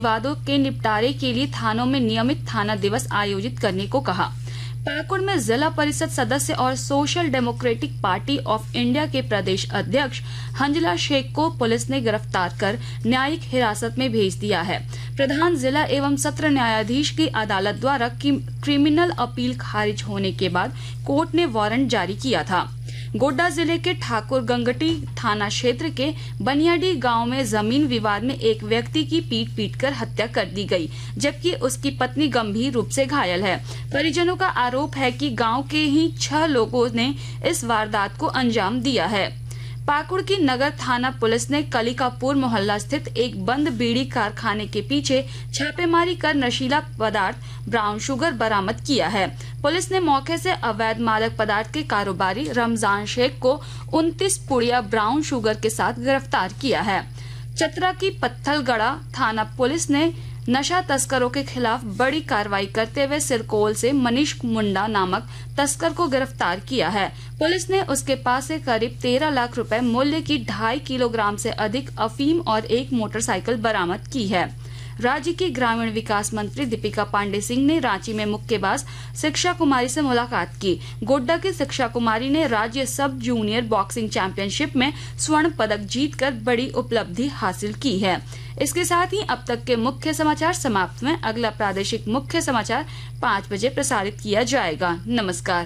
विवादों के निपटारे के लिए थानों में नियमित थाना दिवस आयोजित करने को कहा। पाकुड़ में जिला परिषद सदस्य और social democratic party of India के प्रदेश अध्यक्ष हंजला शेख को पुलिस ने गिरफ्तार कर न्यायिक हिरासत में भेज दिया है। प्रधान जिला एवं सत्र न्यायाधीश की अदालत द्वारा क्रिमिनल अपील खारिज होने के बाद कोर्ट ने वारंट जारी किया था। गोड्डा जिले के ठाकुर गंगटी थाना क्षेत्र के बनियाडी गांव में जमीन विवाद में एक व्यक्ति की पीट-पीटकर हत्या कर दी गई, जबकि उसकी पत्नी गंभीर रूप से घायल है। परिजनों का आरोप है कि गांव के ही 6 लोगों ने इस वारदात को अंजाम दिया है। पाकुड़ की नगर थाना पुलिस ने कलिकापुर मोहल्ला स्थित एक बंद बीड़ी कारखाने के पीछे छापेमारी कर नशीला पदार्थ ब्राउन शुगर बरामद किया है। पुलिस ने मौके से अवैध मादक पदार्थ के कारोबारी रमजान शेख को 29 पुड़िया ब्राउन शुगर के साथ गिरफ्तार किया है। चतरा की पत्थलगड़ा थाना पुलिस ने नशा तस्करों के खिलाफ बड़ी कार्रवाई करते हुए सिरकोल से मनीष मुंडा नामक तस्कर को गिरफ्तार किया है। पुलिस ने उसके पास से करीब 13 लाख रुपए मूल्य की 2.5 किलोग्राम से अधिक अफीम और एक मोटरसाइकिल बरामद की है। राज्य की ग्रामीण विकास मंत्री दीपिका पांडे सिंह ने रांची में मुक्केबाज शिक्षा कुमारी से मुलाकात की। गोड्डा की शिक्षा कुमारी ने राज्य सब जूनियर बॉक्सिंग चैंपियनशिप में स्वर्ण पदक जीतकर बड़ी उपलब्धि हासिल की है। इसके साथ ही अब तक के मुख्य समाचार समाप्त हुए। अगला प्रादेशिक मुख्य समाचार 5 बजे प्रसारित किया जाएगा। नमस्कार।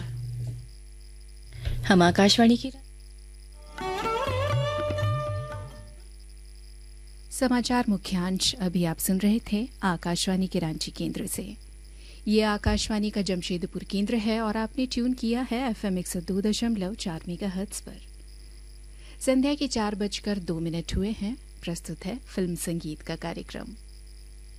हम आकाशवाणी की समाचार मुख्यांश अभी आप सुन रहे थे आकाशवाणी के रांची केंद्र से। ये आकाशवाणी का जमशेदपुर केंद्र है और आपने ट्यून किया है FM 102.4 मेगाहर्ट्ज पर। संध्या के 4:02 हुए हैं। प्रस्तुत है फिल्म संगीत का कार्यक्रम।